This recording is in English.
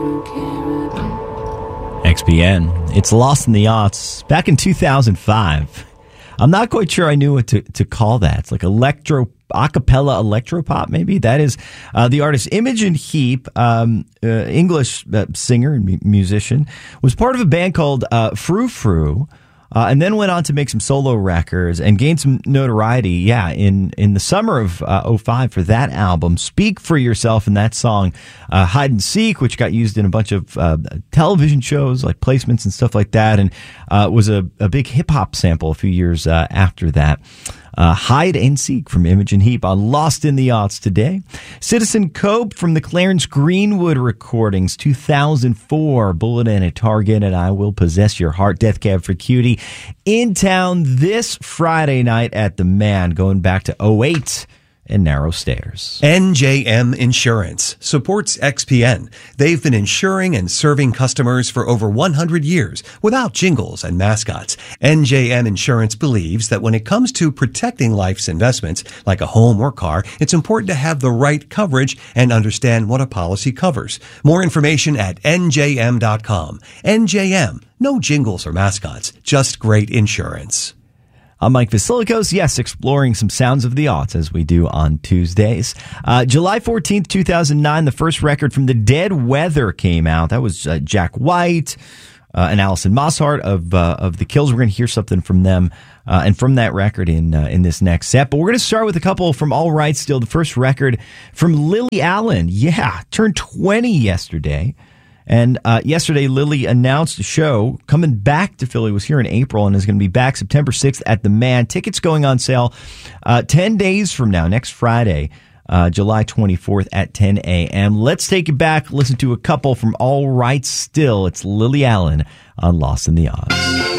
XPN. It's Lost in the Aughts. Back in 2005. I'm not quite sure I knew what to call that. It's like acapella electropop, maybe. That is the artist Imogen Heap, English singer and musician, was part of a band called Frou Frou. And then went on to make some solo records and gained some notoriety, in the summer of 05 for that album, Speak for Yourself, and that song, Hide and Seek, which got used in a bunch of television shows, like placements and stuff like that, and was a big hip-hop sample a few years after that. Hide and Seek from Imogen Heap on Lost in the Aughts today. Citizen Cope from the Clarence Greenwood recordings, 2004, Bullet in a Target and I Will Possess Your Heart, Death Cab for Cutie, in town this Friday night at the Man, going back to 08 and Narrow Stairs. NJM Insurance supports XPN. They've been insuring and serving customers for over 100 years without jingles and mascots. NJM Insurance believes that when it comes to protecting life's investments, like a home or car, it's important to have the right coverage and understand what a policy covers. More information at njm.com. NJM, no jingles or mascots, just great insurance. I'm Mike Vasilikos, exploring some sounds of the aughts as we do on Tuesdays. July 14th, 2009, the first record from the Dead Weather came out. That was Jack White and Alison Mosshart of The Kills. We're going to hear something from them and from that record in this next set. But we're going to start with a couple from All Right Still. The first record from Lily Allen. Turned 20 yesterday. And yesterday, Lily announced a show coming back to Philly. Was here in April and is going to be back September 6th at the Man. Tickets going on sale 10 days from now, next Friday, July 24th at 10 a.m. Let's take it back. Listen to a couple from All Right Still. It's Lily Allen on Lost in the Aughts.